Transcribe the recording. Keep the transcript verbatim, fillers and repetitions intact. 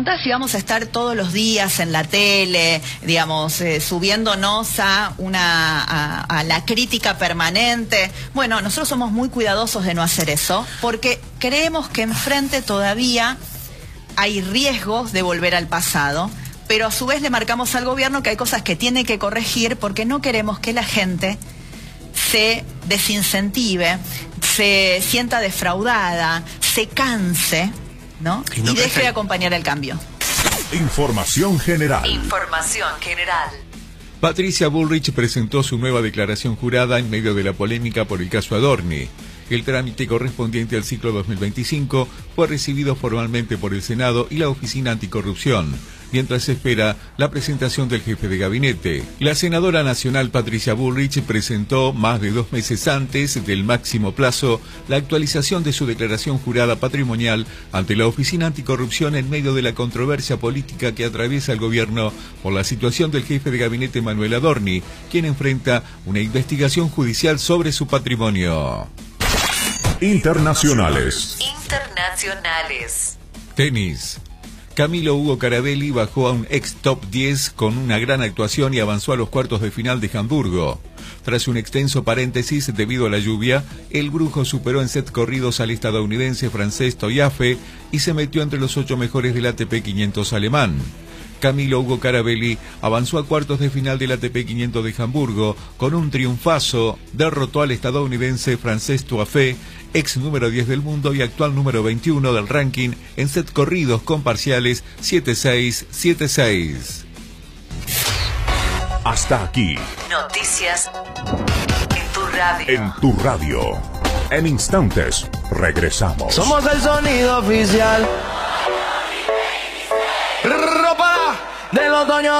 preguntás si vamos a estar todos los días en la tele, digamos, eh, subiéndonos a, una, a, a la crítica permanente. Bueno, nosotros somos muy cuidadosos de no hacer eso, porque creemos que enfrente todavía hay riesgos de volver al pasado, pero a su vez le marcamos al gobierno que hay cosas que tiene que corregir, porque no queremos que la gente se desincentive, se sienta defraudada, se canse, ¿no? Y, no y deje de acompañar el cambio. Información general. Información general. Patricia Bullrich presentó su nueva declaración jurada en medio de la polémica por el caso Adorni. El trámite correspondiente al ciclo dos mil veinticinco fue recibido formalmente por el Senado y la Oficina Anticorrupción, mientras se espera la presentación del jefe de gabinete. La senadora nacional Patricia Bullrich presentó, más de dos meses antes del máximo plazo, la actualización de su declaración jurada patrimonial ante la Oficina Anticorrupción en medio de la controversia política que atraviesa el gobierno por la situación del jefe de gabinete Manuel Adorni, quien enfrenta una investigación judicial sobre su patrimonio. Internacionales. Internacionales. Tenis. Camilo Hugo Carabelli bajó a un ex top diez con una gran actuación y avanzó a los cuartos de final de Hamburgo. Tras un extenso paréntesis debido a la lluvia, el brujo superó en set corridos al estadounidense Francesc Toyafe y se metió entre los ocho mejores del A T P quinientos alemán. Camilo Hugo Carabelli avanzó a cuartos de final del A T P quinientos de Hamburgo con un triunfazo, derrotó al estadounidense Francesc Toyafe, ex número diez del mundo y actual número veintiuno del ranking, en set corridos con parciales siete seis, siete seis. Hasta aquí. Noticias en tu radio. En tu radio. En instantes, regresamos. Somos el sonido oficial. Ropa del otoño.